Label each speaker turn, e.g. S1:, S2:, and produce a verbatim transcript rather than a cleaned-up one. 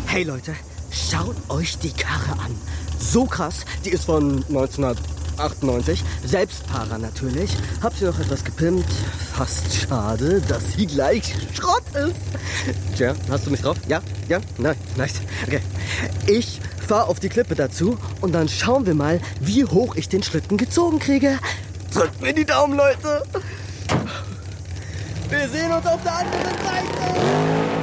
S1: Hey Leute, schaut euch die Karre an. So krass, die ist von neunzehnhundertachtundneunzig. Selbstfahrer natürlich. Hab sie noch etwas gepimpt. Fast schade, dass sie gleich Schrott ist. Tja, hast du mich drauf? Ja? Ja? Nein, nice. Okay. Ich fahr auf die Klippe dazu und dann schauen wir mal, wie hoch ich den Schlitten gezogen kriege. Drückt mir die Daumen, Leute. Wir sehen uns auf der anderen Seite.